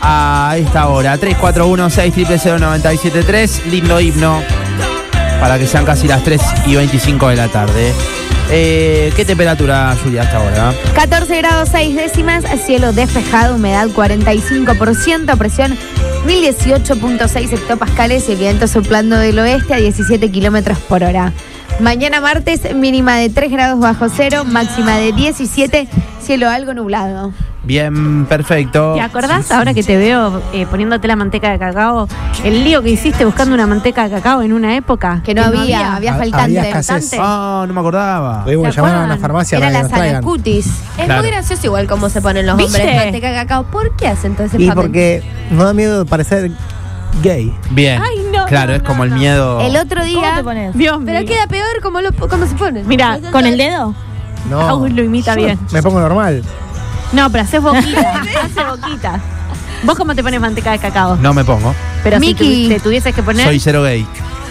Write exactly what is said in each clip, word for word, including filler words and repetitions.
a esta hora. tres cuatro uno seis cero cero cero nueve siete tres. Lindo himno para que sean casi las tres y veinticinco de la tarde. Eh, ¿Qué temperatura, Julia, hasta ahora? catorce grados seis décimas, cielo despejado, humedad cuarenta y cinco por ciento, presión mil dieciocho punto seis hectopascales y viento soplando del oeste a diecisiete kilómetros por hora. Mañana martes, mínima de tres grados bajo cero, máxima de diecisiete, cielo algo nublado. Bien, perfecto. ¿Te acordás ahora que te veo eh, poniéndote la manteca de cacao? El lío que hiciste buscando una manteca de cacao en una época. Que no, había, había, había faltante. Había escasez. Faltante. Ah, no me acordaba. Tuvimos que llamar a una farmacia Era para que la nos traigan. Salacutis. Es Claro. muy gracioso igual cómo se ponen los ¿Viste? hombres manteca de cacao. ¿Por qué hacen todo ese Y papel? porque nos da miedo parecer gay. Bien. Ay, no, claro, no, es no, como el no. miedo. El otro ¿Cómo día, te pones? Dios Pero mío. queda peor cómo, lo, cómo se ponen. Mira, ¿con el dedo? No. Agus lo imita Yo bien. Me pongo normal. No, pero haces boquita. Haces boquita. ¿Vos cómo te pones manteca de cacao? No me pongo. Pero Miki. si tu- te tuvieses que poner... Soy cero gay.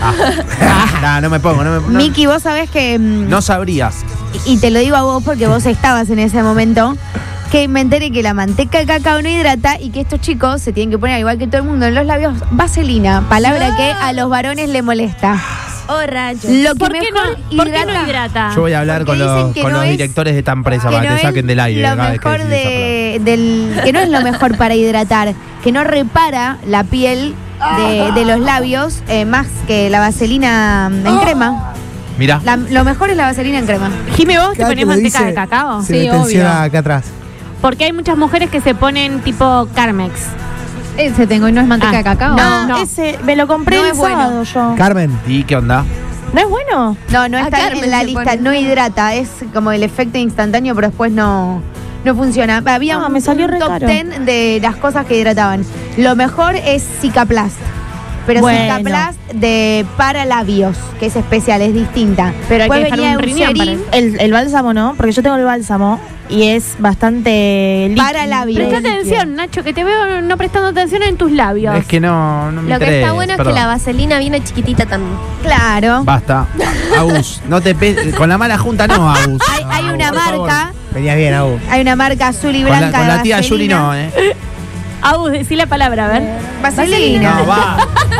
Ah. no, no me pongo. No, me, no, Miki, vos sabés que, mm, no sabrías. y te lo digo a vos porque vos estabas en ese momento, que me enteré que la manteca de cacao no hidrata y que estos chicos se tienen que poner, igual que todo el mundo, en los labios vaselina, palabra que a los varones le molesta. Oh, rayos. Lo que ¿Por qué, mejor no, ¿Por qué no hidrata- hidrata? Yo voy a hablar Porque con los, dicen que con no los es- directores de esta empresa que para no que te saquen es del aire. lo cada vez que mejor decís esa de, del que no es lo mejor para hidratar, que no repara la piel de, de los labios eh, más que la vaselina en crema. palabra. Mirá. La- lo mejor es la vaselina en crema. Jime, ¿vos te Cada ponés que lo manteca dice, de cacao? Se me tensiona acá atrás. Porque hay muchas mujeres que se ponen tipo Carmex. Ese tengo y no es manteca Ah, de cacao. no. No, ese me lo compré No el es bueno. sábado yo. Carmen. ¿Y qué onda? ¿No es bueno? No, no A está Carmen en la se lista, pone. no hidrata, es como el efecto instantáneo, pero después no, no funciona. Había Ah, un, me salió un re top caro. ten de las cosas que hidrataban. Lo mejor es Cicaplast. Pero Bueno. Cicaplast de para labios, que es especial, es distinta. Pero hay Después que dejar venía un riñón para Eucerin El, el bálsamo no, porque yo tengo el bálsamo y es bastante líquido. para labios. Presta líquido. atención, Nacho, que te veo no prestando atención en tus labios. Es que no, no me Lo que interesa, está bueno es perdón. que la vaselina viene chiquitita también. Claro. Basta. Agus, no te pe- con la mala junta no, Agus. Hay, hay No, una por favor. marca, Venías bien, Agu. hay una marca azul y Con blanca la, con de la tía vaselina. Yuli no, ¿eh? Agus, decí la palabra, a ver. Vaselina. No, va.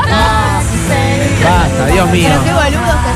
Basta, Dios mío. Pero qué boludos que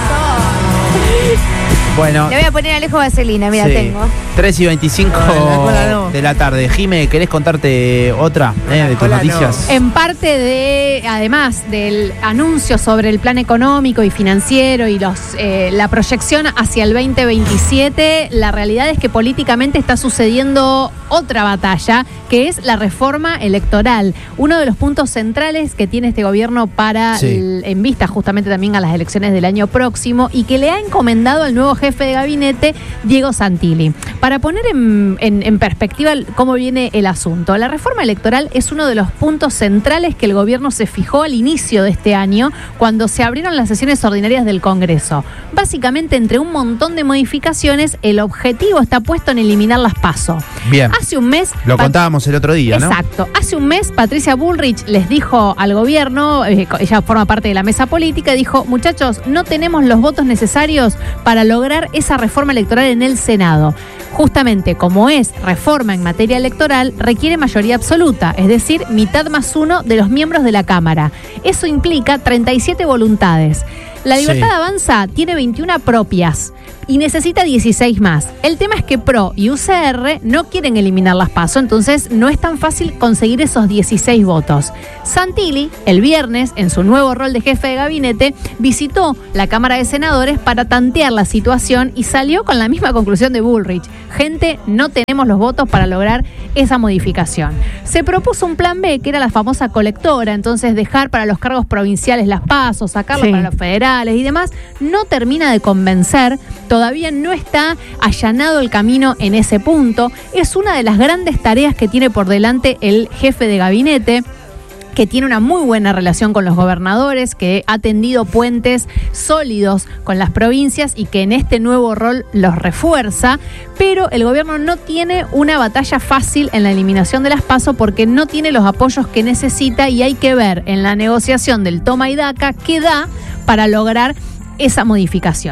son. Bueno. Le voy a poner a Alejo vaselina, mira, sí. tengo. tres y veinticinco No, en la cola no. de la tarde. Jime, ¿querés contarte otra eh, de tus cola no. noticias? En parte de, además del anuncio sobre el plan económico y financiero y los eh, la proyección hacia el veinte veintisiete, la realidad es que políticamente está sucediendo otra batalla, que es la reforma electoral. Uno de los puntos centrales que tiene este gobierno para Sí. el- en vista justamente también a las elecciones del año próximo y que le ha encomendado al nuevo jefe de gabinete, Diego Santilli. Para poner en, en- en perspectiva el- cómo viene el asunto, la reforma electoral es uno de los puntos centrales que el gobierno se fijó al inicio de este año, cuando se abrieron las sesiones ordinarias del Congreso. Básicamente, entre un montón de modificaciones, el objetivo está puesto en eliminar las PASO. Bien. Hace un mes... Lo Pat- contábamos el otro día, ¿no? Exacto. Hace un mes Patricia Bullrich les dijo al gobierno, eh, ella forma parte de la mesa política, dijo, muchachos, no tenemos los votos necesarios para lograr esa reforma electoral en el Senado. Justamente como es reforma en materia electoral, requiere mayoría absoluta, es decir, mitad más uno de los miembros de la Cámara. Eso implica treinta y siete voluntades. La Libertad Sí. Avanza tiene veintiuna propias y necesita dieciséis más. El tema es que PRO y U C R no quieren eliminar las PASO, entonces no es tan fácil conseguir esos dieciséis votos. Santilli, el viernes, en su nuevo rol de jefe de gabinete, visitó la Cámara de Senadores para tantear la situación y salió con la misma conclusión de Bullrich. Gente, no tenemos los votos para lograr esa modificación. Se propuso un plan B, que era la famosa colectora, entonces dejar para los cargos provinciales las PASO, sacarlas Sí. para los federales y demás. No termina de convencer, todavía no está allanado el camino en ese punto. Es una de las grandes tareas que tiene por delante el jefe de gabinete, que tiene una muy buena relación con los gobernadores, que ha tendido puentes sólidos con las provincias y que en este nuevo rol los refuerza, pero el gobierno no tiene una batalla fácil en la eliminación de las PASO porque no tiene los apoyos que necesita y hay que ver en la negociación del toma y daca qué da para lograr esa modificación.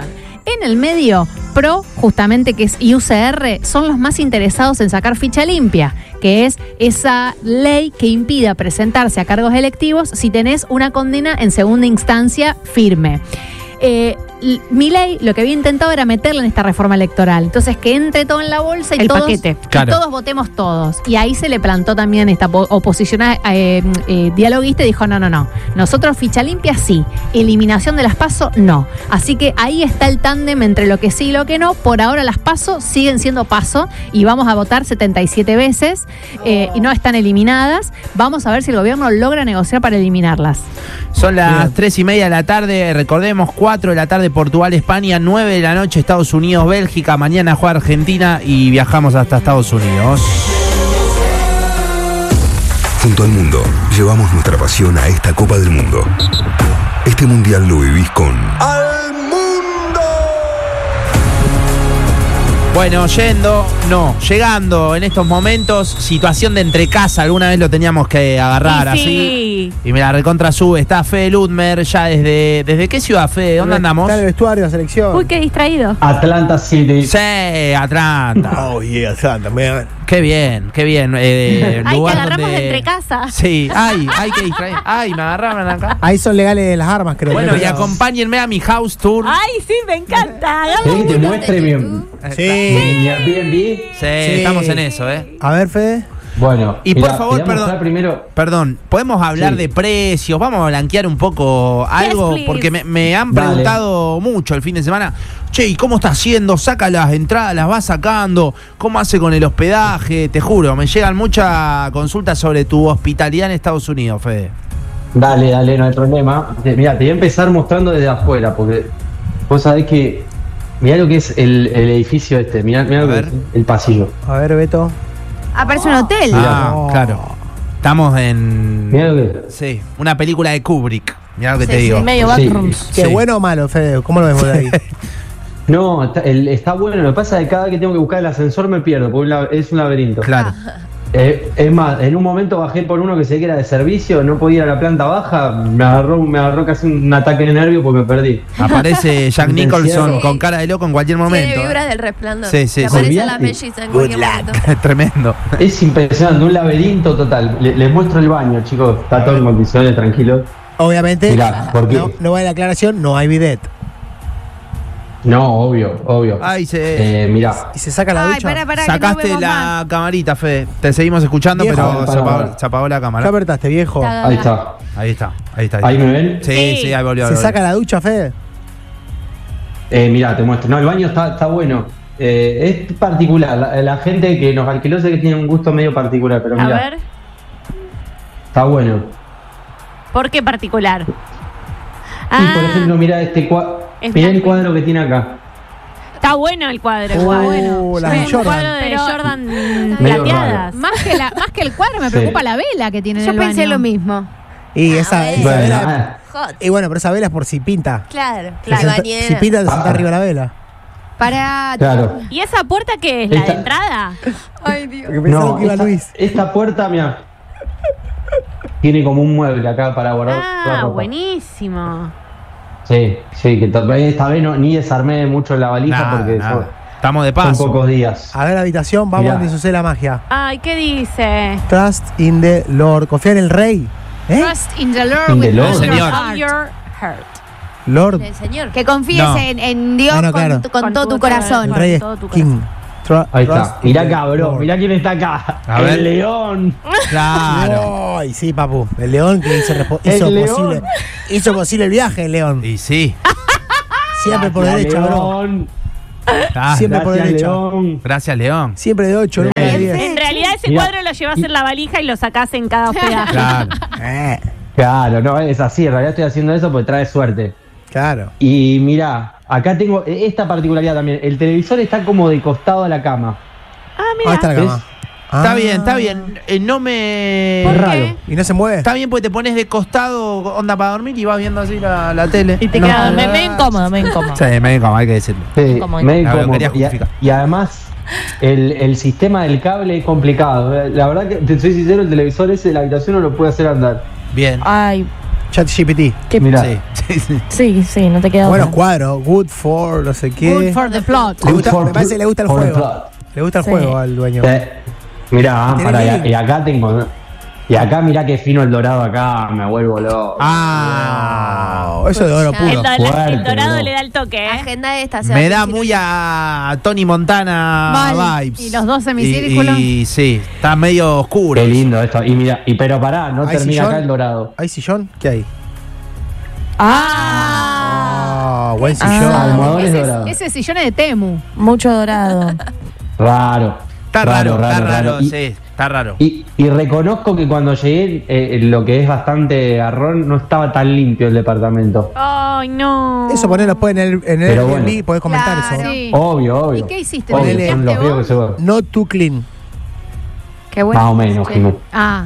En el medio, Pro, justamente que es I U C R, son los más interesados en sacar ficha limpia, que es esa ley que impida presentarse a cargos electivos si tenés una condena en segunda instancia firme. Eh, Milei lo que había intentado era meterle en esta reforma electoral. Entonces, que entre todo en la bolsa y, El todos, paquete. y Claro. todos votemos todos. Y ahí se le plantó también esta po- oposición eh, eh, dialoguista y dijo, no, no, no. Nosotros ficha limpia sí. Eliminación de las PASO no. Así que ahí está el tándem entre lo que sí y lo que no. Por ahora las PASO siguen siendo PASO y vamos a votar setenta y siete veces eh, y no están eliminadas. Vamos a ver si el gobierno logra negociar para eliminarlas. Son las tres y media de la tarde, recordemos, cuatro de la tarde Portugal, España, nueve de la noche Estados Unidos, Bélgica, mañana juega Argentina y viajamos hasta Estados Unidos. Junto al mundo, llevamos nuestra pasión a esta Copa del Mundo. Este mundial lo vivís con ¡Al Mundo! Bueno, yendo, no, llegando en estos momentos, situación de entrecasa, alguna vez lo teníamos que agarrar Y sí. así. Y me la recontra sube, está Fede Ludmer, ya desde, ¿desde qué ciudad, Fede? ¿Dónde andamos? Está en el vestuario, la selección. Uy, qué distraído. Atlanta City. Sí, Atlanta. Oh, yeah, Atlanta, man. Qué bien, qué bien. Eh, Ay, te lugar agarramos donde- de entre casa. Sí, ay, ay, qué distraído. Ay, me agarraron acá. Ahí son legales las armas, creo. Bueno, y Pero- acompáñenme a mi house tour. Ay, sí, me encanta. ¿Querés Hagamos que te uno. muestre mi, Sí. mi Airbnb? Sí, estamos en eso, ¿eh? A ver, Fede. Bueno, Y mirá, por favor, te voy a mostrar perdón. primero. Perdón, ¿podemos hablar Sí. de precios? Vamos a blanquear un poco algo, please. porque me, me han Dale. preguntado mucho el fin de semana. Che, ¿y cómo está haciendo? ¿Saca las entradas? ¿Las va sacando? ¿Cómo hace con el hospedaje? Te juro, me llegan muchas consultas sobre tu hospitalidad en Estados Unidos, Fede. Dale, dale, no hay problema. Te- Mirá, te voy a empezar mostrando desde afuera, porque vos sabés que. Mirá lo que es el, el edificio este, mirá, mirá A lo que ver. es el pasillo. A ver, Beto. Ah, parece un hotel. Ah, No. claro. Estamos en... Mirá lo que es. Sí, una película de Kubrick. Mirá lo que Sí, te sí, digo. Medio Sí. backrooms. ¿Qué Sí. bueno o malo, Fede? ¿Cómo lo vemos de ahí? No, está, el- está bueno. Lo que pasa es que cada vez que tengo que buscar el ascensor me pierdo, porque un lab- es un laberinto. Claro. Eh, es más, en un momento bajé por uno que sé que era de servicio, no podía ir a la planta baja, me agarró, me agarró casi un ataque de nervio porque me perdí. Aparece Jack Me Nicholson encierro. con cara de loco en cualquier momento. Tiene vibra ¿eh? del resplandor. Sí, sí, Que sí. aparecen las Olvídate. mellizas en cualquier momento. Tremendo. Es impresionante, un laberinto total. Le- les muestro el baño, chicos, está todo en condiciones, tranquilo. Obviamente, Mirá, ¿por qué? no, no va de la aclaración, no hay bidet. No, obvio, obvio. Ay, se... Eh, mirá, Y se saca la Ay, ducha. pará, pará, que no Sacaste vemos la más. camarita, Fede. Te seguimos escuchando, Viejo. pero se Pará, apagó, pará. se apagó la ¿Qué cámara. apretaste, viejo? Está- ahí está. Ahí está, ahí está. ¿Ahí me ven? Sí, sí, Sí. ahí volvió. ¿Se ahí saca volvió. la ducha, Fede? Eh, mirá, te muestro. No, el baño está, está bueno. Eh, es particular. La, la gente que nos alquiló sé que tiene un gusto medio particular, pero A mirá, ver, está bueno. ¿por qué particular? Y por ejemplo, mirá este cuadro. Es Mirá el blanco. cuadro que tiene acá. Está bueno el cuadro, Oh, igual. Bueno, las de un Jordan. cuadro de Pero- Jordan Medio plateadas. Más que, la, más que el cuadro me Sí. preocupa la vela que tiene en Yo el pensé baño. lo mismo. Y esa, bueno. esa Bueno, vela. ah, Hot. Y bueno, pero esa vela es por si pinta. Claro, Si la se- bañera. Si pinta, te Ah. senta arriba la vela. Para. claro. ¿Y esa puerta qué es? ¿La de Esta- entrada? Ay, Dios. Porque pensaba No, que iba esta, Luis. esta puerta, mira, tiene como un mueble acá para guardar la Ah, ropa. buenísimo. Sí, sí, que to- esta vez no, ni desarmé mucho la valija Nada, porque nada. son, Estamos de son paso. pocos días. A ver la habitación, vamos Mirá. donde sucede la magia. Ay, ¿qué dice? Trust in the Lord. Confía en el rey. ¿Eh? Trust in the Lord In with the Lord. all your Señor. Of heart. your heart. Lord. El señor. Que confíes No. en, en Dios No, no, con, claro. tu- con Con todo tu tu corazón. El rey es todo tu King. Tru- Ahí trust está. in Mirá the acá, bro. Lord. Mirá quién está acá. A el ver. león. Claro. Ay, sí, papu. El león que hizo, repo- El hizo león. posible. Hizo posible el viaje, el león. Y sí. Siempre por Gracias, derecha, bro. León. Ah, Siempre por Gracias, derecha. León. Gracias, León. Siempre de ocho, nunca de diez. En realidad ese Mirá. cuadro lo llevas en la valija y lo sacás en cada hospedaje. Claro. Eh, Claro, no, es así. En realidad estoy haciendo eso porque trae suerte. claro. Y mirá, acá tengo eh, esta particularidad también. El televisor está como de costado a la cama. Ah, Ahí mira. está la ¿Ves? cama. Está Ah. bien, está bien. Eh, no me. ¿Por raro. qué? ¿Y no se mueve? Está bien porque te pones de costado, onda para dormir y vas viendo así la, la tele. Y te No. quedas- Me, me incómodo, me incómodo. Sí, me incómodo, hay que decirlo. Sí, Como- me Ah, lo incómodo. quería Y, a- justificar. y además, el, el sistema del cable es complicado. La verdad que, te soy sincero, el televisor ese de la habitación no lo puede hacer andar. Bien. Ay, ChatGPT. qué Mirá. Sí. Sí, sí. Sí, sí, no te queda Buenos otra. cuadros, good for, no sé qué. Good for the plot. Le gusta- Good for- me parece que le gusta el for the juego. plot. Le gusta el Sí. juego al dueño. Eh, mirá, ¿Tenés para, link? y, y acá tengo. Y acá mirá qué fino el dorado acá, me vuelvo loco. Ah, eso es de oro Ya. El, puro. do- la- Fuerte, el dorado bro. le da el toque, ¿eh? Agenda esta. Me da muy a Tony Montana Mal. vibes. Y los dos semicírculos. Y, y sí, está medio oscuro. Qué lindo esto. Y mira, y pero pará, no ¿Hay termina sillón? acá el dorado. ¿Hay sillón? ¿Qué hay? Ah, Ah, buen Ah. sillón. Almohadones Ese, dorados. ese sillón es de Temu. mucho dorado. Raro. Está raro, está raro, Y, sí, está raro. y- y reconozco que cuando llegué, eh, lo que es bastante garrón, no estaba tan limpio el departamento. Ay, no. Eso ponelo después en el, en el Pero Airbnb, bueno. podés comentar Claro. eso. Sí. Obvio, obvio. ¿Y qué hiciste? Obvio, ¿Lo son los limpiaste ríos que vos? se van. No too clean. Qué bueno. Más o menos, Sí. Jiménez. Ah,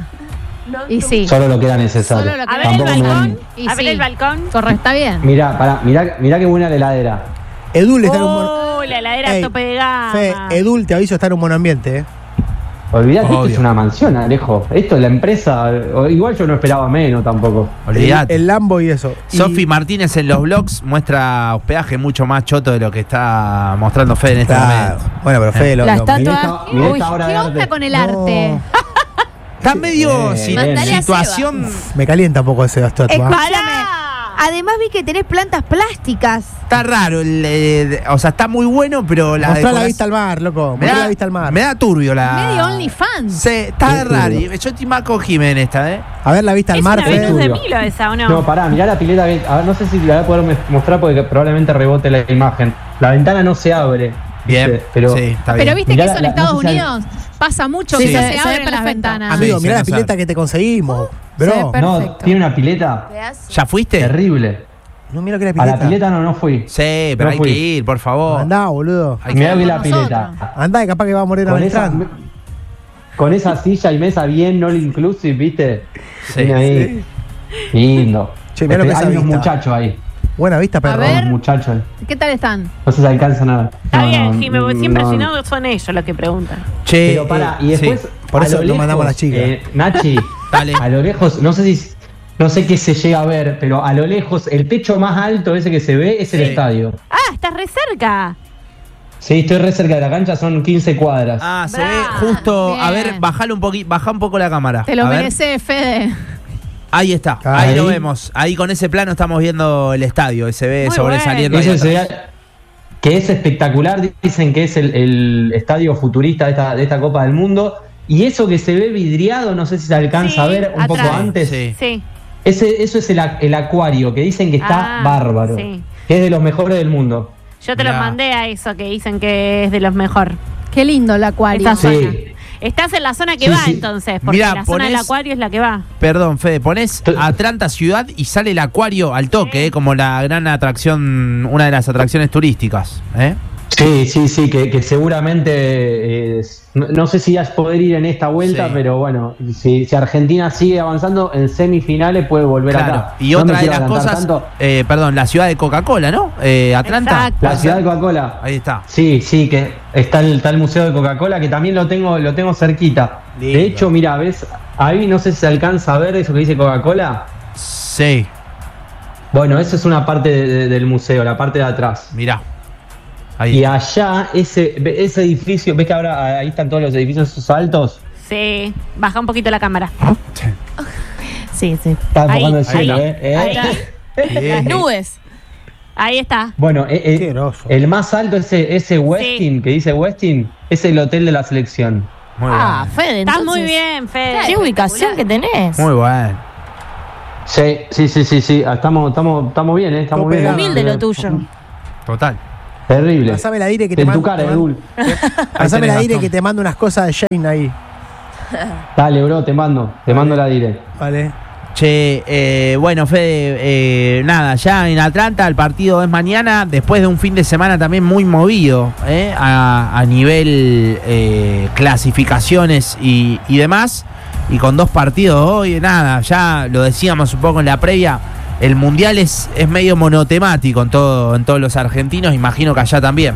y sí. Solo lo que era necesario. Solo lo que A ver el Tampoco me- balcón. Y A ver sí. el balcón. Correcto, está bien. Mirá, pará, mirá, mirá qué buena la heladera. Edul está en un buen. Oh, la heladera Ey, a tope de gama. Fe, Edul, te aviso, está en un buen ambiente, eh. Olvidate que esto Obvio. es una mansión, Alejo. Esto es la empresa. o- Igual yo no esperaba menos tampoco. Olvidate. El, el Lambo y eso. Y- Sofi Martínez en los blogs muestra hospedaje mucho más choto de lo que está mostrando Fede en este Claro. momento. Bueno, pero Fede lo. La lo- estatua- Mirá esta, mirá Uy, esta obra de ¿qué onda arte. con el No. arte? Está medio Eh, si- Mandale a situación. Me calienta un poco ese estatua. Escúchame. Además vi que tenés plantas plásticas. Está raro, el, eh, o sea, está muy bueno, pero la Mostrá la decoración- vista al mar, loco. me Mostrá da, la vista al mar. me da turbio la. Medio OnlyFans. Sí, está Sí, raro. turbio. Yo estoy más con Jiménez esta, ¿eh? A ver la vista al Es mar, una Fede. Venus de Turbio. Milo esa, ¿o no? No, pará, mirá la pileta que. A ver, no sé si la voy a poder me- mostrar porque probablemente rebote la imagen. La ventana no se abre. Bien, ¿viste? Pero sí, está Pero bien. viste Mirá que la- eso en la- Estados no sé si Unidos pasa mucho, Sí, que se- no se se ve abren las perfecto. ventanas. Amigo, Sí, mirá sí, la no pileta sabe. que te conseguimos. Se Bro. ve no, perfecto. tiene una pileta ¿Ya fuiste? terrible. No miro que la A pileta. la pileta no, no fui. Sí, pero No hay fui. que ir, por favor. Andá, boludo. Hay que Mirá ir. que la con nosotros. pileta. Andá, que capaz que va a morir Con al esa, entrar. con esa silla y mesa bien all inclusive, ¿viste? Sí. Tiene ahí. Lindo. Che, mirá lo que es Hay esa unos vista. muchachos ahí. Buena vista, A perro. ver. Unos muchachos ahí. ¿Qué tal están? No sé si alcanza nada. Está No, bien, no, Jimé, porque siempre no. si no son ellos los que preguntan. Che, Pero para, eh, y después. sí. Por a eso lo lo lejos, mandamos a la chica. eh, Nachi, Dale. a lo lejos, no sé si. No sé qué se llega a ver, pero a lo lejos, el techo más alto ese que se ve es el Sí. estadio. Ah, estás re cerca. Sí, estoy re cerca de la cancha, son quince cuadras. Ah, se Bravo. ve justo. A Bien. ver, bajale un poquito, baja un poco la cámara. Te lo A ver. mereces, Fede. Ahí está, ahí, Ahí. lo vemos. Ahí con ese plano estamos viendo el estadio, se ve Muy sobresaliendo. Eso ahí se atrás. ve que es espectacular, dicen que es el, el estadio futurista de esta, de esta Copa del Mundo. Y eso que se ve vidriado, no sé si se alcanza Sí, a ver un atrás. poco antes. Sí. Sí. Ese, eso es el, a- el acuario, que dicen que está Ah, bárbaro. sí. Que es de los mejores del mundo. Yo te Mirá. lo mandé a eso que dicen que es de los mejor. Qué lindo el acuario. Esa Sí. zona. Estás en la zona que Sí, va sí. entonces, porque Mirá, la zona del ponés- acuario es la que va. Perdón, Fede, pones Tú- Atlanta ciudad y sale el acuario al toque, eh, como la gran atracción, una de las atracciones turísticas. ¿eh? Sí, sí, sí, que, que seguramente, eh, no, no sé si ya es poder ir en esta vuelta, Sí. pero bueno, si, si Argentina sigue avanzando en semifinales puede volver Claro. acá. Y No me otra de quiero las adelantar cosas, tanto. eh, perdón, la ciudad de Coca-Cola, ¿no? Eh, Atlanta. Exacto. La ciudad de Coca-Cola. Ahí está. Sí, sí, que está el, está el Museo de Coca-Cola, que también lo tengo, lo tengo cerquita. Lindo. De hecho, mira, ves, ahí no sé si se alcanza a ver eso que dice Coca-Cola. Sí, Bueno, eso es una parte de- de- del museo, la parte de atrás. mirá. Ahí. Y allá, ese, ve- ese edificio, ves que ahora ahí están todos los edificios esos altos. Sí, baja un poquito la cámara. Sí, sí. Está Ahí, enfocando el cielo, ahí, ¿eh? ¿Eh? ahí. Bien. Las nubes. Ahí está. Bueno, eh, eh, Qué groso. el más alto, ese, ese Westin, que dice Westin, es el hotel de la selección. Muy Ah, bueno. Fede, Estás entonces. muy bien, Fede. Qué ubicación que tenés. Muy bueno. Sí, sí, sí, sí, sí. Ah, Estamos, estamos, estamos bien, ¿eh? Estamos Todo bien. pegado. Humilde lo tuyo. Total. Terrible. Pasame la dire que te En mando. tu cara, te Edul. mando- Pasame tenés la dire razón. que te mando unas cosas de Shane ahí. Dale, bro, te mando. Te mando la dire. Vale. Che, eh, bueno, Fede, eh, nada, ya en Atlanta el partido es mañana, después de un fin de semana también muy movido, eh, a, a nivel eh, clasificaciones y, y demás, y con dos partidos hoy, nada, ya lo decíamos un poco en la previa, el Mundial es, es medio monotemático en, todo, en todos los argentinos, imagino que allá también.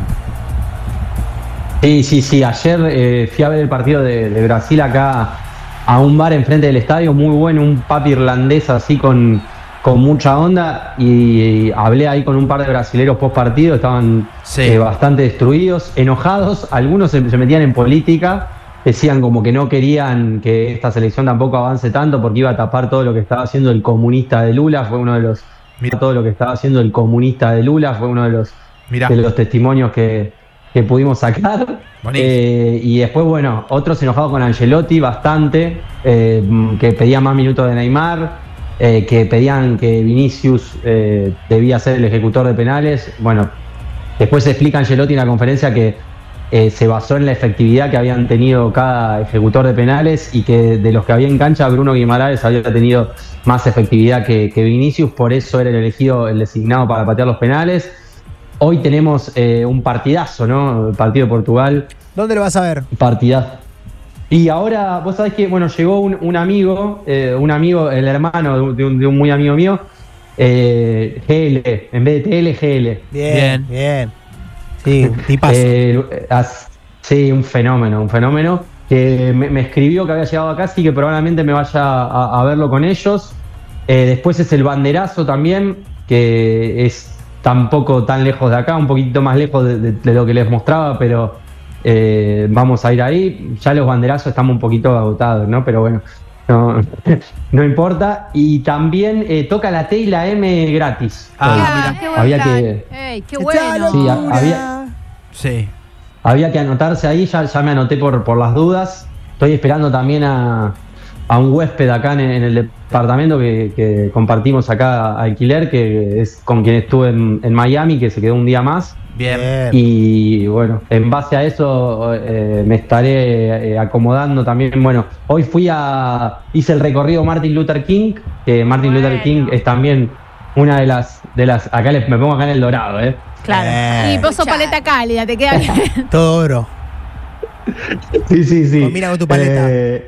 Sí, sí, sí. Ayer eh, fui a ver el partido de, de Brasil acá a un bar enfrente del estadio, muy bueno, un papi irlandés así con, con mucha onda y, y hablé ahí con un par de brasileros post partido, estaban Sí. eh, bastante destruidos, enojados, algunos se, se metían en política, decían como que no querían que esta selección tampoco avance tanto porque iba a tapar todo lo que estaba haciendo el comunista de Lula, fue uno de los Mira. todo lo que estaba haciendo el comunista de Lula, fue uno de los, Mirá. de los testimonios que, que pudimos sacar. Buenísimo. Eh, y después, bueno, otros enojados con Ancelotti bastante, eh, que pedían más minutos de Neymar, eh, que pedían que Vinicius eh, debía ser el ejecutor de penales. Bueno, después se explica Ancelotti en la conferencia que eh, se basó en la efectividad que habían tenido cada ejecutor de penales y que de los que había en cancha, Bruno Guimaraes había tenido más efectividad que, que Vinicius, por eso era el elegido, el designado para patear los penales. Hoy tenemos eh, un partidazo, ¿no? El partido de Portugal. ¿Dónde lo vas a ver? Partidazo. Y ahora, vos sabés que, bueno, llegó un, un amigo, eh, un amigo, el hermano de un, de un, de un muy amigo mío, eh, G L, en vez de T L, G L. Bien, Bien. bien. Sí, tipazo. Eh, as- sí, un fenómeno, un fenómeno. Que me, me escribió que había llegado acá, así que probablemente me vaya a, a verlo con ellos. Eh, después es el banderazo también, que es tampoco tan lejos de acá, un poquito más lejos de, de- de lo que les mostraba, pero eh, vamos a ir ahí. Ya los banderazos estamos un poquito agotados, ¿no? Pero bueno, no, no importa. Y también eh, toca la T y la M gratis. Ah, Eh, mira. qué buen había plan. que... ¡Ey, qué Esta bueno! Sí, a- locura. había- Sí. Había que anotarse ahí, ya, ya me anoté por, por las dudas. Estoy esperando también a, a un huésped acá en, en el departamento que, que compartimos acá alquiler, que es con quien estuve en, en Miami, que se quedó un día más. Bien. Bien. Y bueno, en base a eso eh, me estaré eh, acomodando también. Bueno, hoy fui a. Hice el recorrido Martin Luther King, que Martin Bueno. Luther King es también una de las. de las acá les, me pongo acá en el dorado, ¿eh? Claro. Bien. Y vos sos paleta cálida, te queda bien. Todo oro. Sí, sí, sí. Combina con tu paleta. Eh,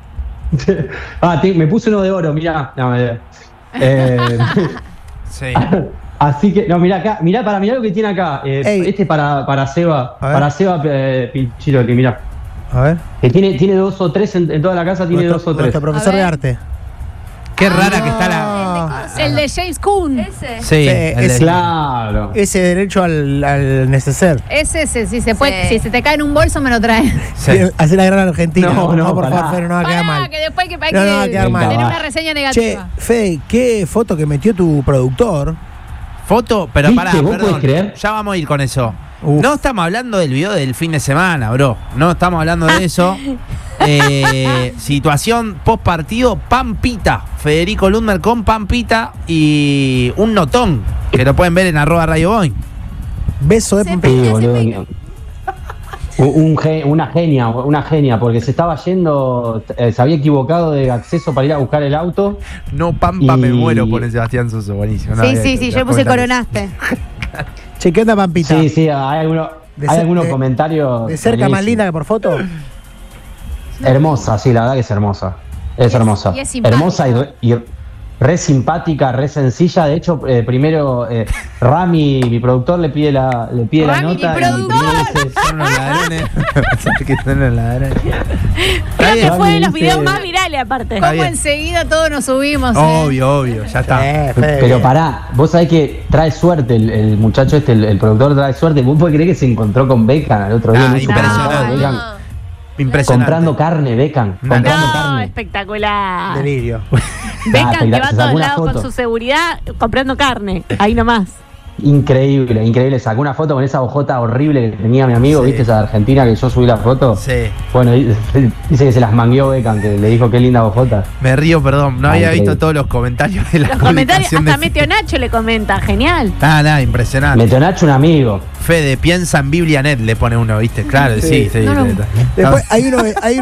ah, te- me puse uno de oro, mirá. No, eh, eh, Sí. así que, no, mirá acá, mirá, para mirar lo que tiene acá. Eh, Ey. este es para, para Seba, A ver. para Seba eh, Pichiro, que mirá. A ver. Que tiene, tiene dos o tres en, en toda la casa, tiene Nuestro, dos o tres. nuestro profesor A de ver. arte. Qué rara que está la. Ah, El de James Coon. Ese. Sí, Sí, el es de- Claro. ese derecho al, al neceser. Ese, ese, si se puede, Sí. si se te cae en un bolso me lo traes. sí. Hacer la gran Argentina. No, no, por pará. favor, Fede, no va a quedar Pará, mal. que después que hay No, que no va a quedar mal. tener Venga, una va. reseña Che, negativa. Fede, qué foto que metió tu productor. Foto, pero ¿Viste? pará, ¿Vos perdón. podés creer? Ya vamos a ir con eso. Uf. No estamos hablando del video del fin de semana, bro. No estamos hablando de eso. Eh, situación post partido, Pampita. Federico Lundmer con Pampita y un notón, que lo pueden ver en arroba Radio Boing. Beso de Se Pampita. Sí, Peña, boludo. se peña. Un, un ge- una genia, una genia, porque se estaba yendo, eh, se había equivocado de acceso para ir a buscar el auto. No, Pampa, Y- me muero, pone Sebastián Soso. Buenísimo. No, Sí, había sí, que- sí, los yo puse comentarios. coronaste. Che, ¿qué onda Pampita? Sí, sí, hay, alguno- De hay cer- algunos de- comentarios. De cerca más buenísimos. linda que por foto. Hermosa, sí, la verdad que es hermosa. Es es- hermosa. y es simpática. Hermosa y re, y re simpática, re sencilla. De hecho, eh, primero eh, Rami, mi productor, le pide la, le pide la Rami, mi nota. y productor. primero dice, Son unos ladrones. que son unos ladrones. Creo que bien. fue de los Dice- videos más virales, aparte. Está Como bien. enseguida todos nos subimos. eh. Obvio, obvio, ya está. Eh, Fede, Pero bien. pará, vos sabés que trae suerte el, el muchacho este, el, el productor trae suerte. ¿Vos podés creer que se encontró con Beckham el otro día? Ah, en un impresionante. supermercado, Beckham? No. Impresionante. Comprando carne, Beckham. No, Comprando No, carne. espectacular. Delirio. Beckham que va a se sacó todos una lados con foto. su seguridad comprando carne. Ahí nomás. Increíble, increíble. Sacó una foto con esa ojota horrible que tenía mi amigo, Sí. ¿viste? Esa de Argentina que yo subí la foto. Sí. Bueno, dice dice que se las mangueó Beckham, que le dijo qué linda ojota. Me río, perdón. No Ah, había increíble. visto todos los comentarios de la Los comentarios, publicación hasta de- Meteo Nacho le comenta. Genial. Ah, nada, impresionante. Metonacho, un amigo. Fede, piensa en Biblia Net, le pone uno, ¿viste? Claro, sí, sí. Sí. sí, No, no. sí. Después hay uno, hay uno